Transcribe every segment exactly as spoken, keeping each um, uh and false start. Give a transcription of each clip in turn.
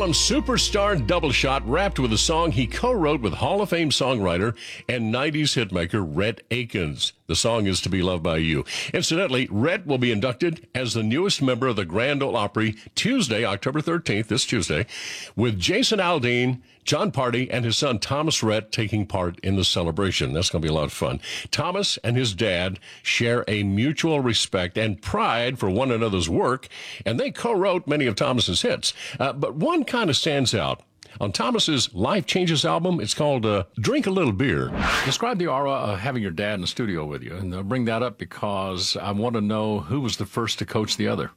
Superstar Double Shot wrapped with a song he co-wrote with Hall of Fame songwriter and nineties hitmaker Rhett Akins. The song is To Be Loved by You. Incidentally, Rhett will be inducted as the newest member of the Grand Ole Opry Tuesday, October thirteenth, this Tuesday, with Jason Aldean, John Party, and his son Thomas Rhett taking part in the celebration. That's going to be a lot of fun. Thomas and his dad share a mutual respect and pride for one another's work, and they co-wrote many of Thomas's hits. Uh, but one kind of stands out. On Thomas's Life Changes album, it's called uh, Drink a Little Beer. Describe the aura of having your dad in the studio with you. And I'll bring that up because I want to know who was the first to coach the other.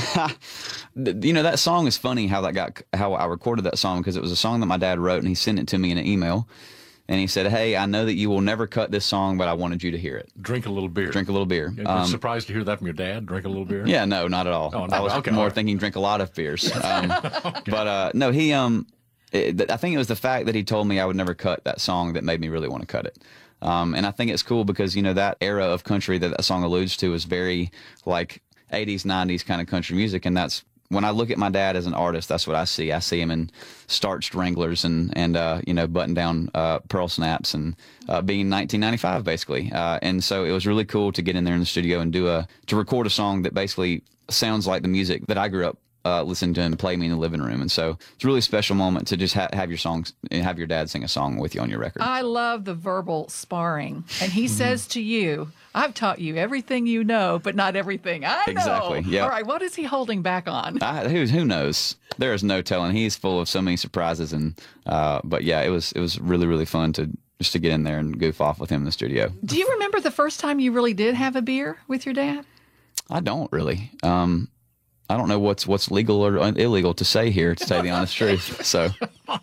You know, that song is funny how that got, how I recorded that song, because it was a song that my dad wrote and he sent it to me in an email. And he said, hey, I know that you will never cut this song, but I wanted you to hear it. Drink a little beer. Drink a little beer. You're um, surprised to hear that from your dad? Drink a little beer? Yeah, no, not at all. Oh, no. I was okay, more right. thinking drink a lot of beers. Um, okay. But uh, no, he, um, it, I think it was the fact that he told me I would never cut that song that made me really want to cut it. Um, and I think it's cool because, you know, that era of country that that song alludes to is very like eighties, nineties kind of country music. And that's, when I look at my dad as an artist, that's what I see. I see him in starched Wranglers and, and uh, you know, button-down uh, pearl snaps and uh, being nineteen ninety-five, basically. Uh, and so it was really cool to get in there in the studio and do a, to record a song that basically sounds like the music that I grew up uh, listening to him play me in the living room. And so it's a really special moment to just ha have your songs, have your dad sing a song with you on your record. I love the verbal sparring. And he says to you, I've taught you everything you know, but not everything I know. Exactly. Yeah. All right. What is he holding back on? I, who, who knows? There is no telling. He's full of so many surprises. And, uh, but yeah, it was, it was really, really fun to just to get in there and goof off with him in the studio. Do you remember the first time you really did have a beer with your dad? I don't really. Um, I don't know what's, what's legal or illegal to say here, to tell you the honest truth. So